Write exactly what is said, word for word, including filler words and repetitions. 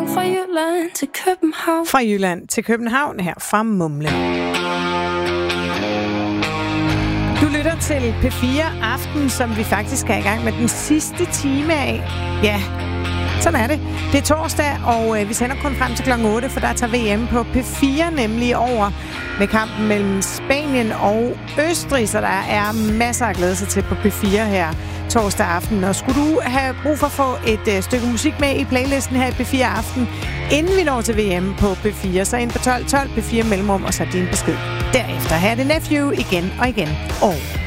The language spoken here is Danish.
Fra Jylland til København. Fra Jylland til København her fra Mumle. Du lytter til P fire Aften, som vi faktisk er i gang med den sidste time af. Ja, sådan er det. Det er torsdag, og øh, vi sender kun frem til klokken otte, for der tager V M på P fire nemlig over med kampen mellem Spanien og Østrig, så der er masser at glæde sig til på P fire her torsdag aften. Og skulle du have brug for at få et øh, stykke musik med i playlisten her i P fire Aften, inden vi når til V M på P fire, så ind på tolv tolv P fire mellemrum, og så din besked derefter. Her er det Nephew igen og igen. Og